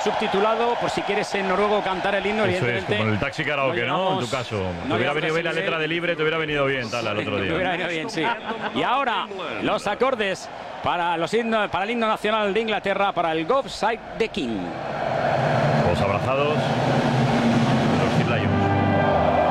subtitulado por si quieres en noruego cantar el himno. Eso es, Evidentemente, como el taxi karaoke, ¿no? En tu caso. Te hubiera venido bien la letra de Libre, te hubiera venido bien, tal, al otro Me hubiera día. venido bien, sí. Y ahora los acordes para el himno nacional de Inglaterra, para el God Save the King. Todos abrazados.